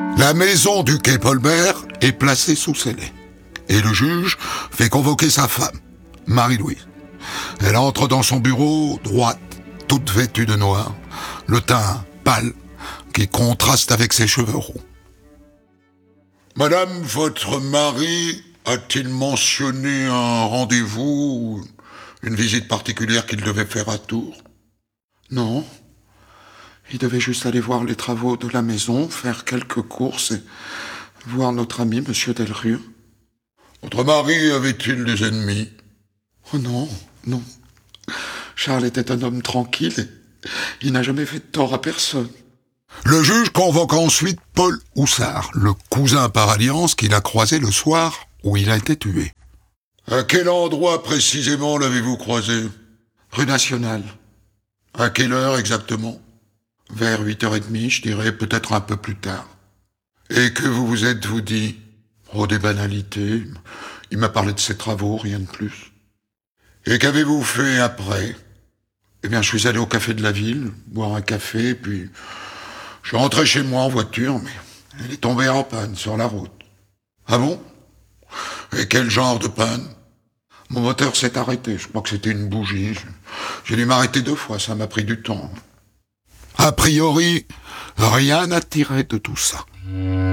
La maison du quai Polbert est placée sous scellé. Et le juge fait convoquer sa femme, Marie-Louise. Elle entre dans son bureau, droite, toute vêtue de noir, le teint pâle qui contraste avec ses cheveux roux. Madame, votre mari a-t-il mentionné un rendez-vous, une visite particulière qu'il devait faire à Tours? Non. Il devait juste aller voir les travaux de la maison, faire quelques courses et voir notre ami, Monsieur Delrue. Votre mari avait-il des ennemis? Oh non, non. Charles était un homme tranquille et il n'a jamais fait de tort à personne. Le juge convoque ensuite Paul Houssard, le cousin par alliance qu'il a croisé le soir où il a été tué. À quel endroit précisément l'avez-vous croisé? Rue Nationale. À quelle heure exactement? Vers 8h30, je dirais, peut-être un peu plus tard. Et que vous êtes-vous dit? Oh, des banalités. Il m'a parlé de ses travaux, rien de plus. Et qu'avez-vous fait après? Eh bien, je suis allé au café de la ville, boire un café, puis je suis rentré chez moi en voiture, mais elle est tombée en panne sur la route. Ah bon? Et quel genre de panne? Mon moteur s'est arrêté, je crois que c'était une bougie. J'ai dû m'arrêter 2 fois, ça m'a pris du temps. A priori, rien à tirer de tout ça.